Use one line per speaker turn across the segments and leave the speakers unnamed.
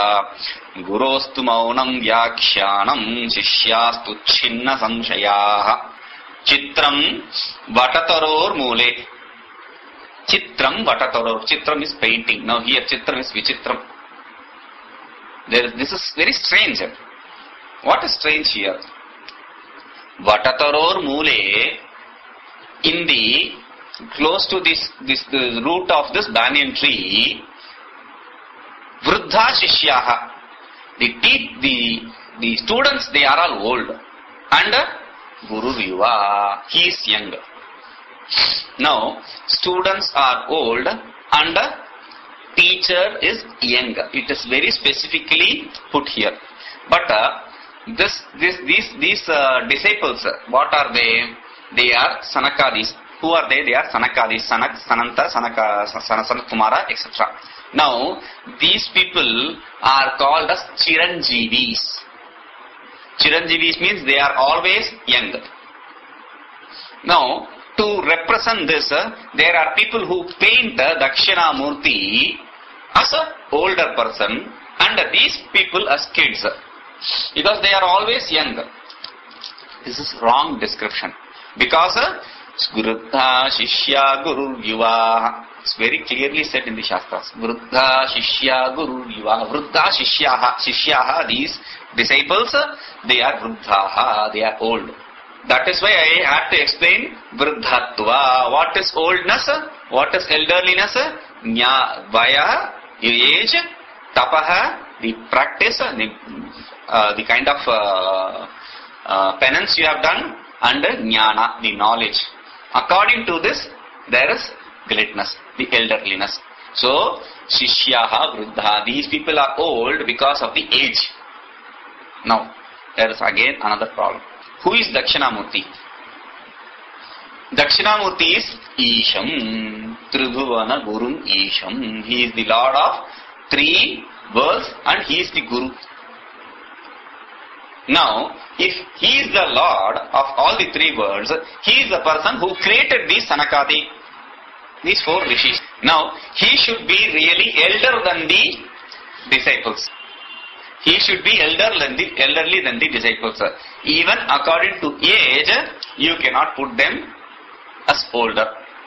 Gurostu maunam vyakhyanam shishyastu chinna samshayaha. Chitram vatataror mule. Chitram vatataror. Chitram is painting. Now here Chitram is Vichitram. This is very strange. What is strange here? Vatataror mule, in the close to the root of this banyan tree, Vruddha Shishyaha. The students, they are all old. And Guru Yuva, he is young. Now, students are old and teacher is young. It is very specifically put here. But these disciples, what are they? They are Sanakadis. Who are they? They are Sanakadis. Sanak, Sananta, Sanat Kumara, etc. Now, these people are called as Chiranjeevis. Chiranjeevis means they are always young. Now, to represent this, there are people who paint Dakshinamurti as an older person and these people as kids. Because they are always young. This is wrong description. Because Guruddha Shishya Guru Yuva. It's very clearly said in the Shastras. Vruddha Shishya Guru Yuva. Vruddha Shishyaha, these disciples, they are Vruddhaha, they are old. That is why I had to explain Vruddhatva. What is oldness? What is elderliness? Vaya, age, tapaha, the practice, the kind of penance you have done, and jnana, the knowledge. According to this, there is greatness, the elderliness. So, Shishyaha, Vruddha, these people are old because of the age. Now, there is again another problem. Who is Dakshinamurti? Dakshinamurti is Isham, Tribhuvana Gurum Isham. He is the Lord of 3 worlds and he is the Guru. Now, if he is the Lord of all the 3 worlds, he is the person who created these Sanakadi, these 4 rishis. Now, he should be really elder than the disciples. He should be elderly than the disciples. Even according to age, you cannot put them as older.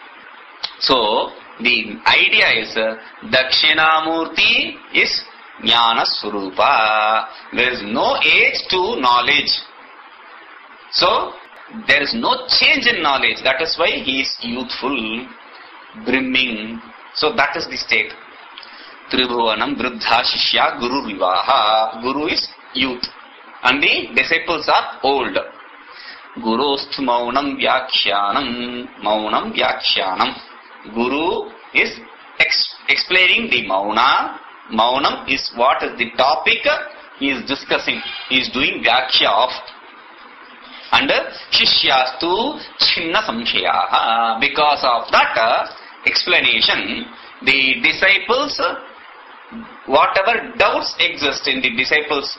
So, the idea is Dakshinamurti is Jnana Swarupa. There is no age to knowledge. So, there is no change in knowledge. That is why he is youthful, brimming. So, that is the state. Tribhuvanam Vruddha Shishya Guru Vivaha. Guru is youth and the disciples are old. Gurostu Maunam Vyakhyanam. Maunam Vyakhyanam. Guru is explaining the Mauna. Maunam is what is the topic he is discussing. He is doing Vyakhya of. And Shishyastu Chinna Samshayaha. Because of that explanation, the disciples, whatever doubts exist in the disciples'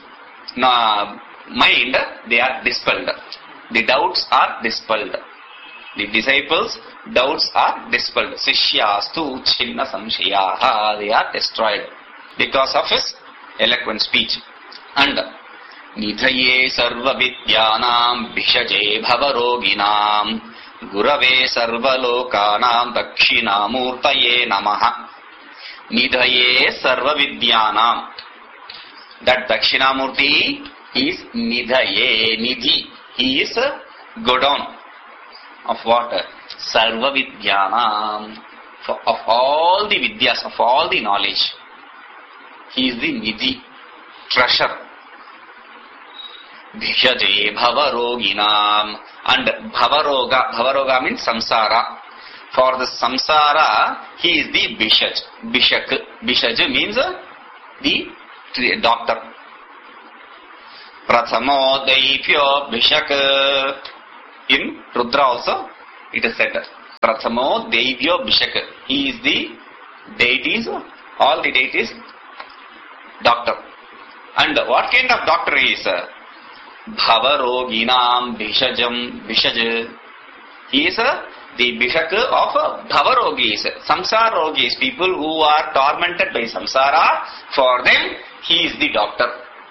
mind, they are dispelled. The doubts are dispelled. The disciples' doubts are dispelled. Sishyastu Chinna Samshayaha. They are destroyed because of his eloquent speech. And Nidhaye Sarva Vidyanam Bishaje Bhavaroginam Gurave Sarvalokanam Dakshinamurtaye Namaha. Nidhaye Sarva Vidyanam. That Dakshinamurti is Nidhaye, Nidhi. He is a godown of what? Sarva Vidyanam. Of all the Vidyas, of all the knowledge. He is the Nidhi, treasure. Bhishaje Bhavaroginam. And Bhavaroga means samsara. For the samsara, he is the Bishak. Bishaj means the doctor. Prathamo Daipyo Bishak. In Rudra also, it is said. Prathamo Daipyo Bishak. He is the deities, all the deities, doctor. And what kind of doctor he is? Bhavaroginam Bishaj. He is the Bishak of Bhavarogis, Samsara Rogis, people who are tormented by samsara. For them, he is the doctor.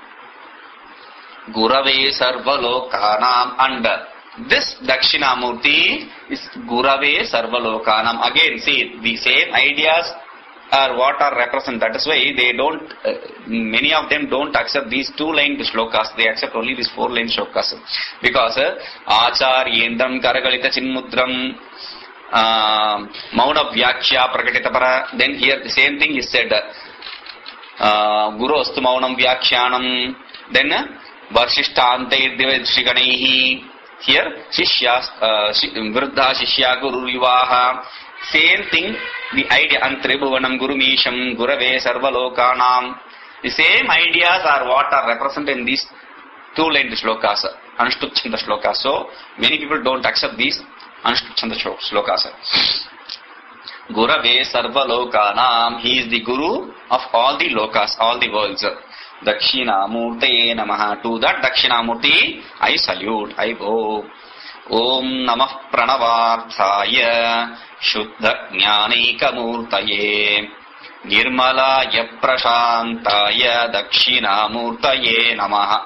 Gurave Sarvalokanam, and this Dakshinamurti is Gurave Sarvalokanam. Again, see, the same ideas are what are represented. That is why they don't, many of them don't accept these 2-line shlokas. They accept only these 4-line shlokas. Because Acharyendram Karagalita Chinmudram Mauna Vyakshya Prakatitapara. Then here the same thing is said. Guru Astu Maunam Vyakshanam. Then Varshishtantair Divadshriganaihi. Here Shishya Vruddha Shishya Guru Vivaha. Same thing, the idea, Antribhuvanam Gurumisham Gurave Sarvalokanam. The same ideas are what are represented in these 2-line shlokas, Anushtup-chanda shlokas. So, many people don't accept these Anushtup-chanda shlokas. Gurave Sarvalokanam, he is the Guru of all the lokas, all the worlds. Dakshinamurtaye Namaha. To that Dakshinamurti, I salute, I bow. Om Namah Pranavarthaya Shuddha Jnanaikamurtaye Nirmalaya Prashantaya Dakshinamurtaye Namaha.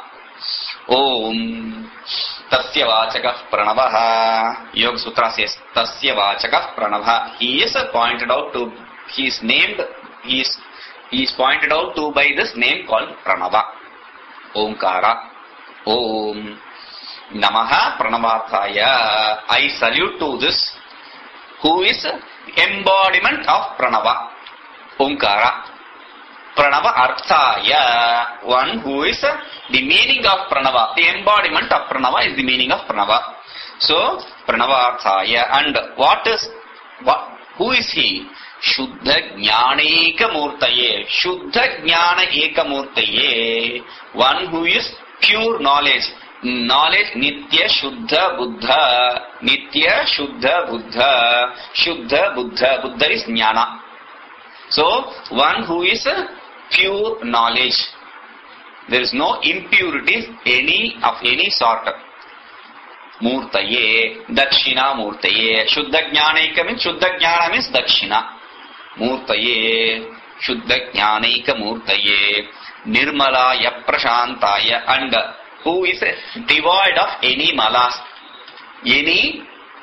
Om Tasya Vachakah Pranavaha. Yoga Sutra says Tasya Vachakah Pranavaha. He is pointed out to, he is named, he is pointed out to by this name called Pranava. Omkara. Om Namaha Pranavarthaya. I salute to this who is embodiment of Pranava. Omkara. Pranava Arthaya. One who is the meaning of Pranava. The embodiment of Pranava is the meaning of Pranava. So, Pranavarthaya. And who is he? Shuddha Jnana Ekamurtaye. Shuddha Jnana Ekamurtaye. One who is pure knowledge. Knowledge, Nitya Shuddha Buddha. Nitya Shuddha Buddha. Shuddha Buddha. Buddha is Jnana. So, one who is pure knowledge. There is no impurities of any sort. Murtaye. Dakshina Murtaye. Shuddha Jnanaika means, Shuddha Jnana means Dakshina. Murtaye. Shuddha Jnanaika Murtaye. Nirmalaya Prashantaya. And who is devoid of any malas, any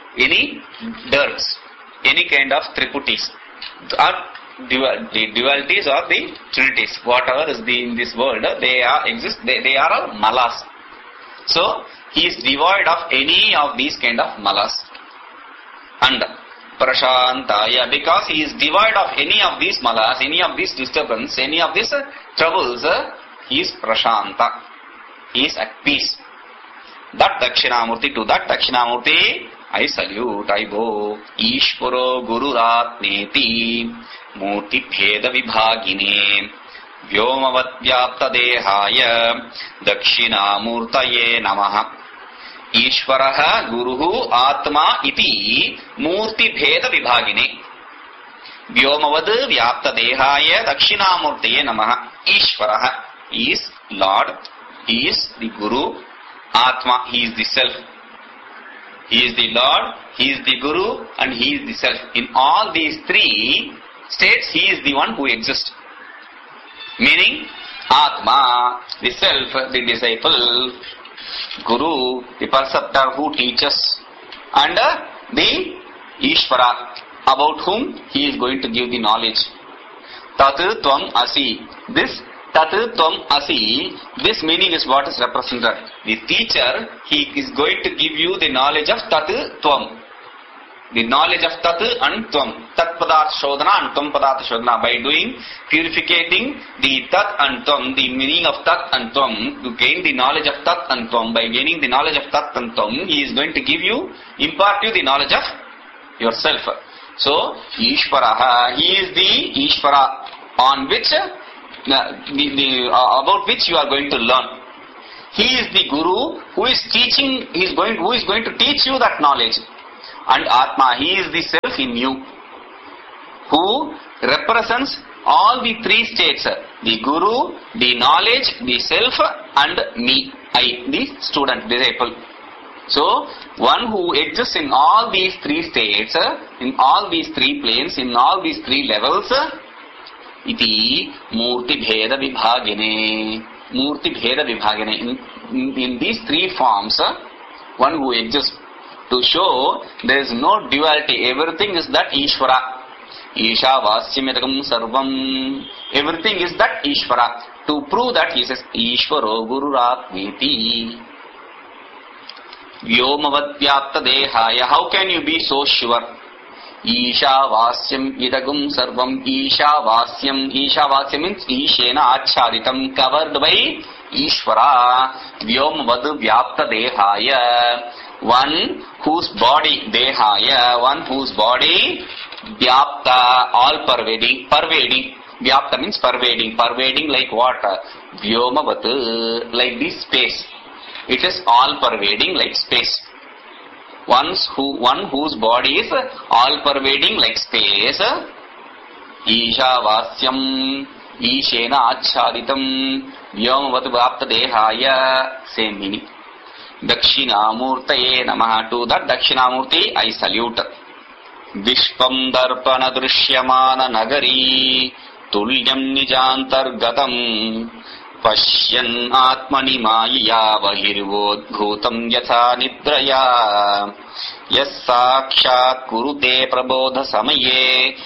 dirts, any kind of triputis, or the dualities or the trinities, whatever is in this world, they are all malas. So, he is devoid of any of these kind of malas. And Prashantaya, because he is devoid of any of these malas, any of these disturbance, any of these troubles, he is Prashanta. He is at peace. That Dakshinamurti, to that Dakshinamurti, I salute, I bow. Ishvaro Gururatneti Murti Bheda Vibhagine Vyomavat Vyapta Dehaya Dakshinamurtaye Namaha. Ishvaraha Guruhu Atma Iti Murti Bheda Vibhagine Vyomavad Vyapta Dehaya Dakshinamurtaye Namaha. Ishvaraha is Lord. He is the Guru, Atma, he is the Self. He is the Lord, he is the Guru, and he is the Self. In all these 3 states, he is the one who exists. Meaning, Atma, the Self, the disciple, Guru, the preceptor who teaches, and the Ishvara, about whom he is going to give the knowledge. Tat Tvam Asi. This Tat Tvam Asi, this meaning is what is represented. The teacher, he is going to give you the knowledge of Tat Tvam. The knowledge of Tat and Tvam. Tat Padartha Shodhana and Tvam Padartha Shodhana. By doing, purificating the Tat and Tvam, the meaning of Tat and Tvam, to gain the knowledge of Tat and Tvam. By gaining the knowledge of Tat and Tvam, he is going to give you, impart you the knowledge of yourself. So, Ishvaraha, he is the Ishvara on which about which you are going to learn. He is the Guru who is teaching, who is going to teach you that knowledge. And Atma, he is the Self in you, who represents all the 3 states, the Guru, the knowledge, the Self, and me, I, the student, disciple. So, one who exists in all these 3 states, in all these 3 planes, in all these 3 levels, iti murti bheda vibhagine. Murti bheda vibhagine. In these three forms, one who exists to show there is no duality. Everything is that Ishvara. Isha vasyamedagam sarvam. Everything is that Ishvara. To prove that he says Ishvaro Gururatmeti. Vyomavad vyapta dehaya. How can you be so sure? Isha vasyam idagum sarvam. Isha vasyam. Isha vasyam means Ishena achaditam, covered by Ishvara. Vyomavad vyapta dehaya. One whose body, dehaya, one whose body, vyapta, all pervading, pervading. Vyapta means pervading, pervading like what? Vyomavat, like this space. It is all pervading like space. One whose body is all pervading like space. Isha vasyam, Ishena achaditam, Vyomavat vyapta dehaya, same meaning. Dakshinamurtaye namaha. To that Dakshinamurti I salute. Vishpam darpana drishyamana nagari tulyam nijantargatam pashyan atmani maya bahirvodbhutam yatha nidraya yas sakshat kurute prabodha samaye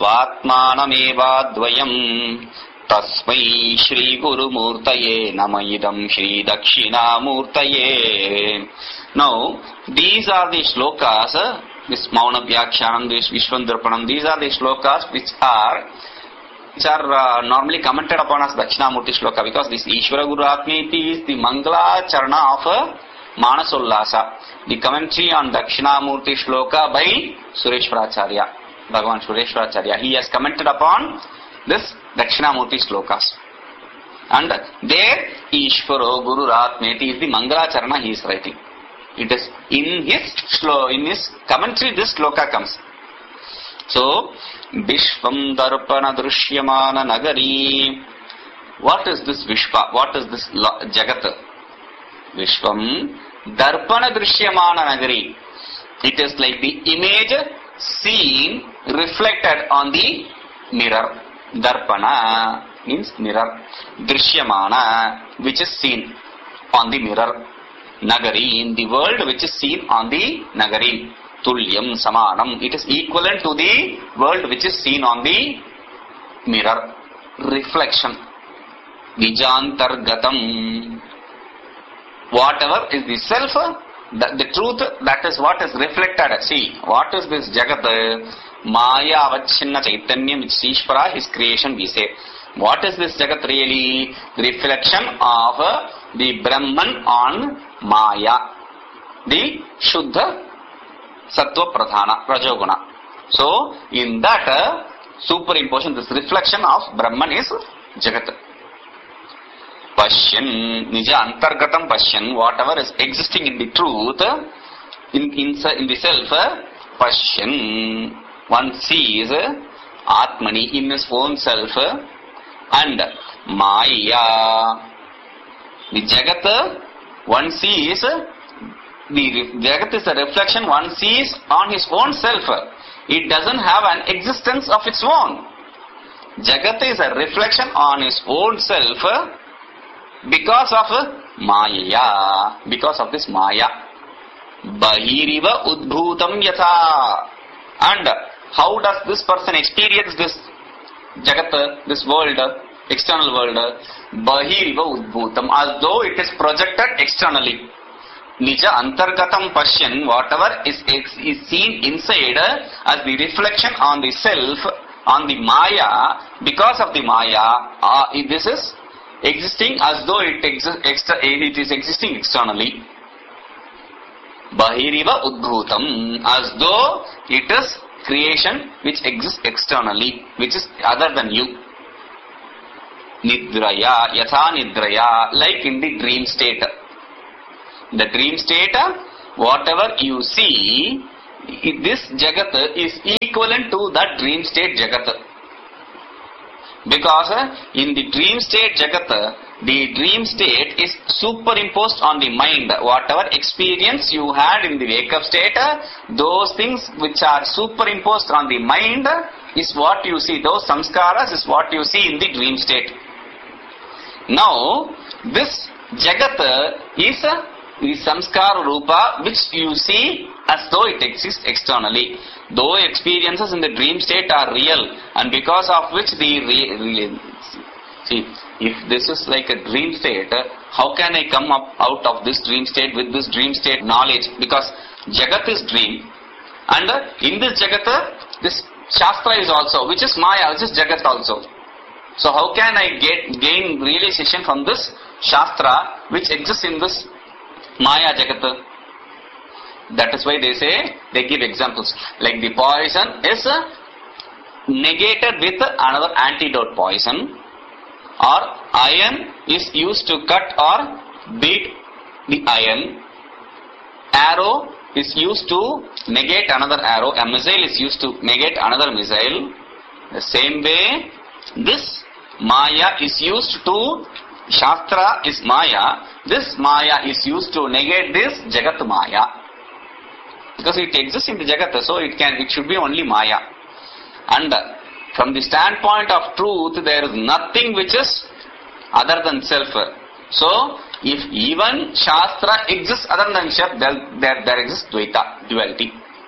svatmanamevadvayam tasmai Shri Guru Murtaye Namayidam Shri Dakshinamurtaye. Now, these are the shlokas, this Mauna Vyakshyanam, this Vishwandarpanam, these are the shlokas which are normally commented upon as Dakshinamurti shloka, because this Ishvara Gururatmeti is the Mangala Charana of Manasollasa. The commentary on Dakshinamurti shloka by Sureshwaracharya, Bhagavan Sureshwaracharya. He has commented upon this Dakshinamurti slokas. And there Ishvaro Gururatmeti is the Mangalacharana he is writing. It is in his commentary this sloka comes. So, Vishvam Darpana Drishyamana Nagari. What is this Vishva? What is this Jagat? Vishvam Darpana Drishyamana Nagari. It is like the image seen reflected on the mirror. Darpana means mirror. Drishyamana, which is seen on the mirror. Nagari, in the world which is seen on the Nagari. Tulyam samanam, it is equivalent to the world which is seen on the mirror. Reflection. Nijantargatam. Whatever is the self, the truth, that is what is reflected. See, what is this Jagat? Maya avachinna chaitanyam, which is Ishvara, his creation, we say. What is this Jagat really? Reflection of the Brahman on Maya. The Shuddha Sattva Pradhana, Rajoguna. So, in that superimposition, this reflection of Brahman is Jagat. Pashyan, Nija Antargatam Pashyan, whatever is existing in the truth, in the self, Pashyan, one sees Atmani in his own self, and Maya. The Jagat, one sees, the Jagat is a reflection one sees on his own self. It doesn't have an existence of its own. Jagat is a reflection on his own self because of Maya, because of this Maya. Bahiriva udbhutam yatha. And how does this person experience this Jagat, this world, external world? Bahiriva udbhutam, as though it is projected externally. Nija antargatam pashyan, whatever is seen inside as the reflection on the self, on the Maya, because of the Maya, this is existing as though it is existing externally. Bahiriva udbhutam, as though it is creation which exists externally, which is other than you. Nidraya, yatha nidraya, like in the dream state. The dream state, whatever you see, this Jagat is equivalent to that dream state Jagat. Because in the dream state Jagat, the dream state is superimposed on the mind. Whatever experience you had in the wake-up state, those things which are superimposed on the mind is what you see. Those samskaras is what you see in the dream state. Now, this Jagat is the samskara rupa which you see as though it exists externally. Though experiences in the dream state are real, and because of which see, if this is like a dream state, how can I come up out of this dream state with this dream state knowledge? Because Jagat is dream, and in this Jagat, this Shastra is also, which is Maya, which is Jagat also. So how can I gain realization from this Shastra which exists in this Maya Jagat? That is why they say, they give examples. Like the poison is negated with another antidote poison, or iron is used to cut or beat the iron. Arrow is used to negate another arrow. A missile is used to negate another missile. The same way, this Maya is used to, Shastra is Maya, this Maya is used to negate this Jagat Maya. Because it exists in the Jagat, so it should be only Maya. And from the standpoint of truth, there is nothing which is other than self. So, if even Shastra exists other than self, there exists Dvaita, duality.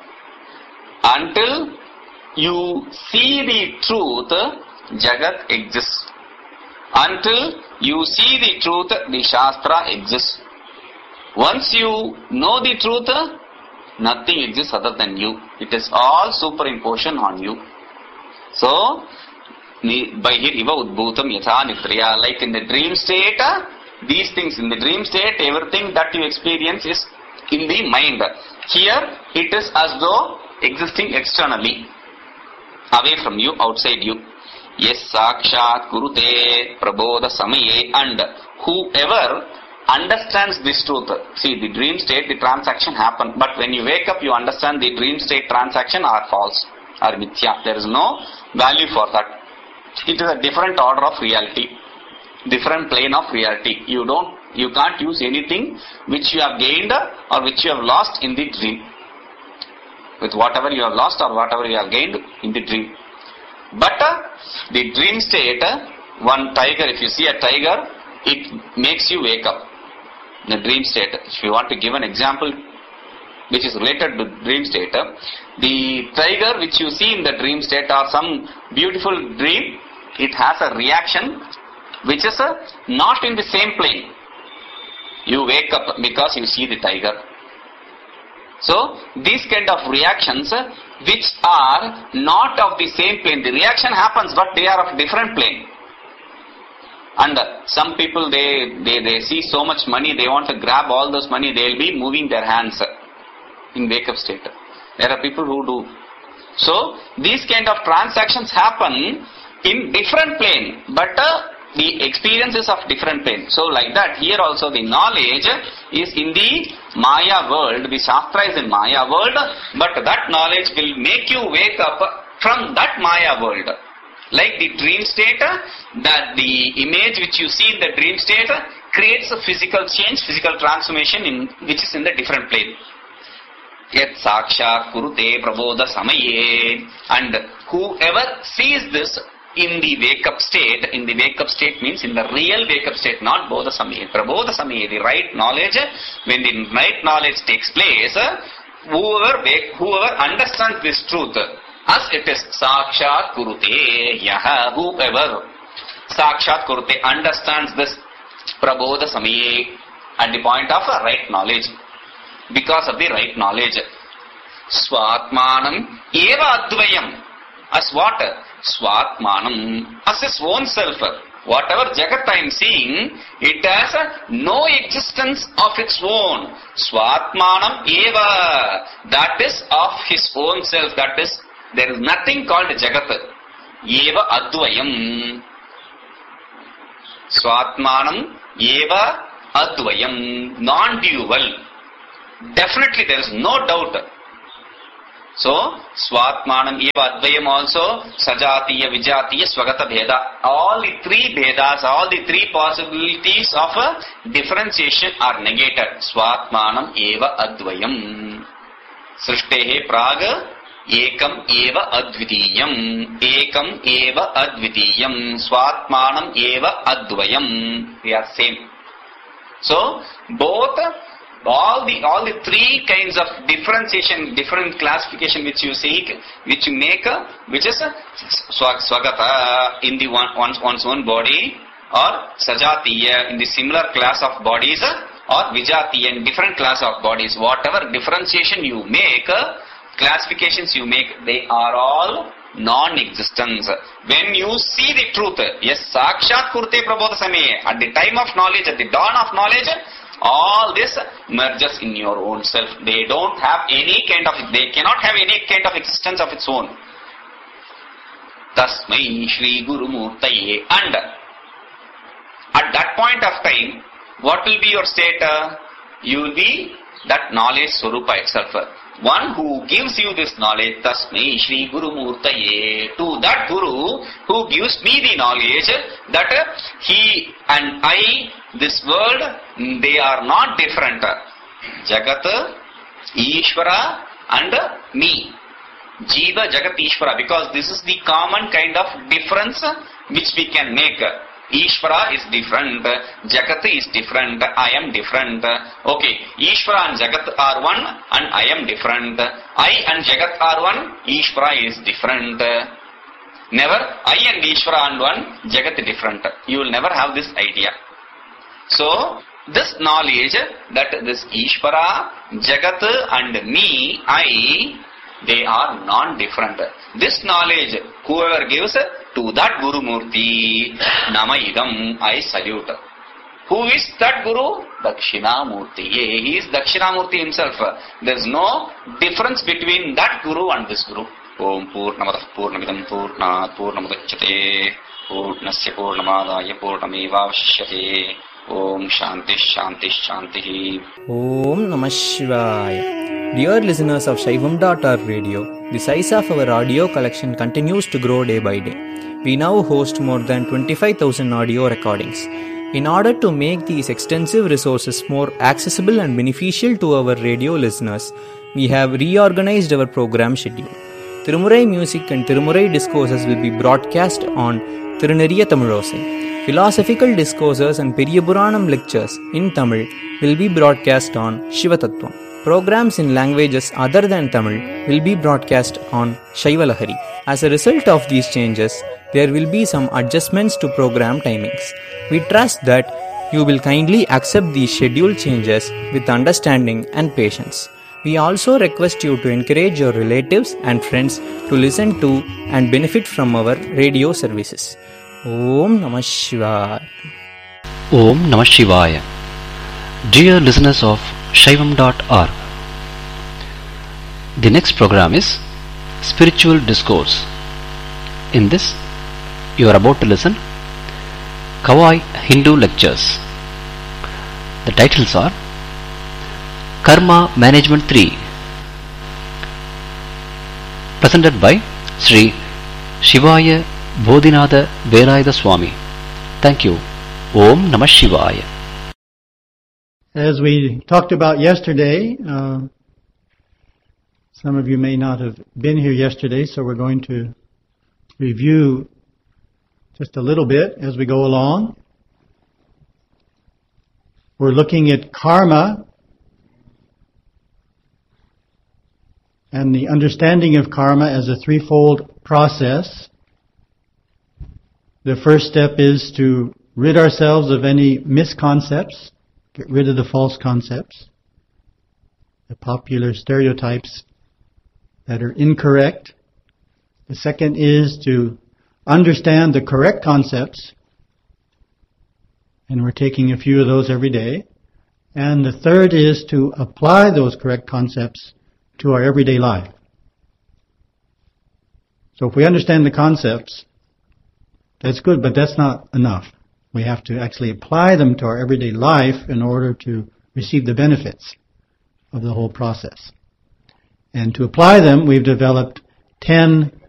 Until you see the truth, Jagat exists. Until you see the truth, the Shastra exists. Once you know the truth, nothing exists other than you. It is all superimposition on you. So, by here, Iva Udbhutam Yatha Nitriya, like in the dream state, these things in the dream state, everything that you experience is in the mind. Here, it is as though existing externally, away from you, outside you. Yes, Sakshat Kurute Prabodha Samaye, and whoever understands this truth. See, the dream state, the transaction happened, but when you wake up, you understand the dream state transaction are false, are mithya. There is no value for that. It is a different order of reality, different plane of reality. You can't use anything which you have gained or which you have lost in the dream. With whatever you have lost or whatever you have gained in the dream. But the dream state, one tiger, if you see a tiger, it makes you wake up. The dream state, if you want to give an example which is related to dream state, the tiger which you see in the dream state or some beautiful dream, it has a reaction which is not in the same plane. You wake up because you see the tiger. So, these kind of reactions which are not of the same plane, the reaction happens but they are of different plane. And some people, they see so much money, they want to grab all those money, they will be moving their hands in wake-up state. There are people who do. So, these kind of transactions happen in different plane, but the experience is of different plane. So, like that, here also the knowledge is in the Maya world, the Shastra is in Maya world, but that knowledge will make you wake up from that Maya world. Like the dream state, that the image which you see in the dream state creates a physical change, physical transformation which is in the different plane. Yat Sakshat Kurute Prabodha Samaye, and whoever sees this in the wake-up state means in the real wake-up state, not Bodha Samaye. Prabodha Samaye, the right knowledge, when the right knowledge takes place, whoever understands this truth, as it is Sakshat Kurute Yaha, whoever Sakshat Kurute understands this Prabodha Samaye at the point of right knowledge, because of the right knowledge. Swatmanam Eva Advayam, as what? Swatmanam, as his own self. Whatever Jagat I am seeing, it has no existence of its own. Swatmanam Eva, that is of his own self, that is, there is nothing called Jagat. Eva Advayam. Swatmanam Eva Advayam, non-dual. Definitely there is no doubt. So, Swatmanam Eva Advayam also, Sajatiya, Vijatiya, Swagata Bheda. All the three Bhedas, all the three possibilities of differentiation are negated. Swatmanam Eva Advayam. Srishtahe Praga Ekam eva advitiyam. Ekam eva advitiyam. Swatmanam eva advayam. They are same. So, both, all the three kinds of differentiation, different classification which you seek, which you make, which is swagata in the one's own body, or sajatiya in the similar class of bodies, or vijatiya in different class of bodies. Whatever differentiation you make, classifications you make, they are all non-existence. When you see the truth, yes, sakshat kurte prabodha samaye, at the time of knowledge, at the dawn of knowledge, all this merges in your own self. They don't have any kind of, they cannot have any kind of existence of its own. Tasmai Shri Guru Murtaye. And at that point of time, what will be your state? You will be that knowledge Swarupa itself. One who gives you this knowledge, Tasmai Shri Guru Murtaye, to that Guru who gives me the knowledge that he and I, this world, they are not different. Jagat, Ishvara and me. Jiva, Jagat, Ishvara, because this is the common kind of difference which we can make. Ishvara is different, Jagat is different, I am different. Okay, Ishvara and Jagat are one and I am different. I and Jagat are one, Ishvara is different. Never I and Ishvara and one, Jagat different. You will never have this idea. So, this knowledge that this Ishvara, Jagat and me, I, they are non-different. This knowledge, whoever gives to that Guru Murti, Namaidam, I salute. Who is that Guru? Dakshinamurti. He is Dakshinamurti himself. There is no difference between that Guru and this Guru. Om Purnamadah Purnamidam Purnat Purnamudachyate Purnasya Purnamadaya Purnamevavashyate. Om Shanti Shanti Shanti.
Om Namah Shivaya. Dear listeners of Shaivam.org radio, the size of our audio collection continues to grow day by day. We now host more than 25,000 audio recordings. In order to make these extensive resources more accessible and beneficial to our radio listeners, we have reorganized our program schedule. Tirumurai music and Tirumurai discourses will be broadcast on Tiruneriya Tamilosai. Philosophical discourses and Periyapuranam lectures in Tamil will be broadcast on Shivatattvam. Programs in languages other than Tamil will be broadcast on Shaivalahari. As a result of these changes, there will be some adjustments to program timings. We trust that you will kindly accept these schedule changes with understanding and patience. We also request you to encourage your relatives and friends to listen to and benefit from our radio services. Om Namah Shivaya.
Om Namah Shivaya. Dear listeners of Shaivam.org, the next program is Spiritual Discourse. In this, you are about to listen Kawai Hindu Lectures. The titles are Karma Management 3, presented by Sri Shivaya Bodhinatha Velayatha Swami. Thank you. Om Namah Shivaya.
As we talked about yesterday, some of you may not have been here yesterday, so we're going to review just a little bit as we go along. We're looking at karma and the understanding of karma as a threefold process. The first step is to rid ourselves of any misconcepts, get rid of the false concepts, the popular stereotypes that are incorrect. The second is to understand the correct concepts, and we're taking a few of those every day. And the third is to apply those correct concepts to our everyday life. So if we understand the concepts, that's good, but that's not enough. We have to actually apply them to our everyday life in order to receive the benefits of the whole process. And to apply them, we've developed 10